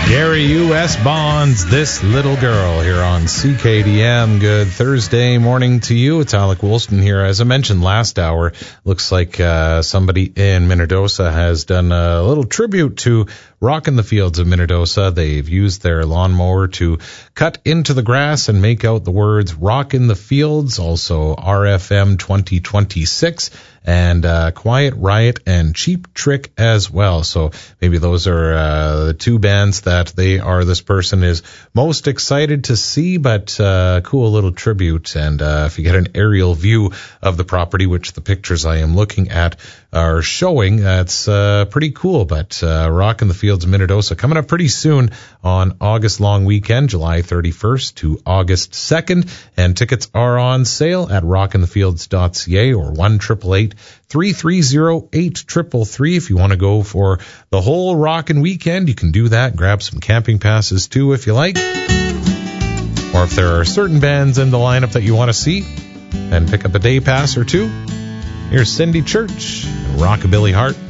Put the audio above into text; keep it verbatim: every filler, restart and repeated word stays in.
Gary U S. Bonds, This Little Girl, here on C K D M. Good Thursday morning to you. It's Alec Woolston here. As I mentioned last hour, looks like uh, somebody in Minnedosa has done a little tribute to Rockin' the Fields of Minnedosa. They've used their lawnmower to cut into the grass and make out the words Rockin' the Fields, also R F M twenty twenty-six, and uh, Quiet Riot and Cheap Trick as well. So maybe those are uh, the two bands that they are, this person is most excited to see, but uh, cool little tribute. And uh, if you get an aerial view of the property, which the pictures I am looking at are showing, that's uh, pretty cool. But uh, Rockin' the Fields of Minnedosa coming up pretty soon on August long weekend, July thirty-first to August second. And tickets are on sale at rockin the fields dot c a or one eight eight eight, three three zero, eight three three. If you want to go for the whole rockin' weekend, you can do that. Grab some camping passes too if you like. Or if there are certain bands in the lineup that you want to see, then pick up a day pass or two. Here's Cindy Church and Rockabilly Heart.